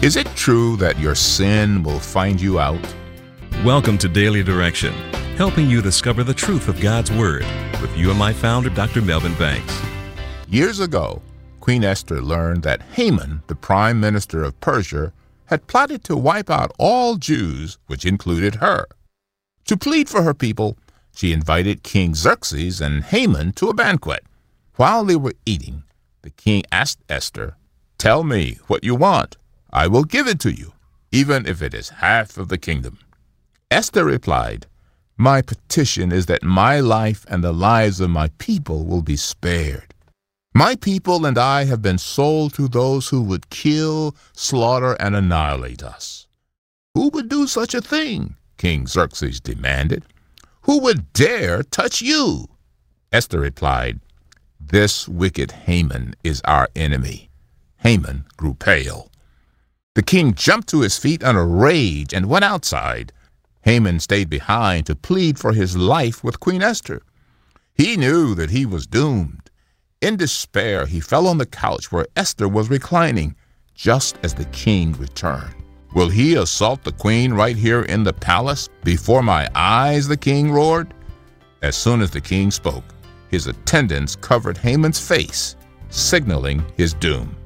Is it true that your sin will find you out? Welcome to Daily Direction, helping you discover the truth of God's Word with you and my founder, Dr. Melvin Banks. Years ago, Queen Esther learned that Haman, the prime minister of Persia, had plotted to wipe out all Jews, which included her. To plead for her people, she invited King Xerxes and Haman to a banquet. While they were eating, the king asked Esther, "Tell me what you want. I will give it to you, even if it is half of the kingdom." Esther replied, "My petition is that my life and the lives of my people will be spared. My people and I have been sold to those who would kill, slaughter, and annihilate us." "Who would do such a thing?" King Xerxes demanded. "Who would dare touch you?" Esther replied, "This wicked Haman is our enemy." Haman grew pale. The king jumped to his feet in a rage and went outside. Haman stayed behind to plead for his life with Queen Esther. He knew that he was doomed. In despair, he fell on the couch where Esther was reclining, just as the king returned. "Will he assault the queen right here in the palace before my eyes?" the king roared. As soon as the king spoke, his attendants covered Haman's face, signaling his doom.